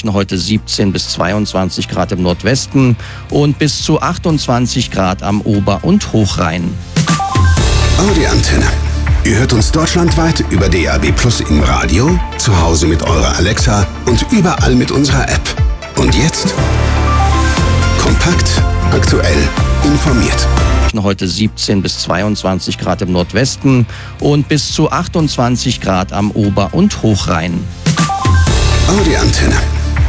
Heute 17 bis 22 Grad im Nordwesten und bis zu 28 Grad am Ober- und Hochrhein. Audi Antenne. Ihr hört uns deutschlandweit über DAB+ im Radio, zu Hause mit eurer Alexa und überall mit unserer App. Und jetzt kompakt, aktuell, informiert. Heute 17 bis 22 Grad im Nordwesten und bis zu 28 Grad am Ober- und Hochrhein. Audi Antenne.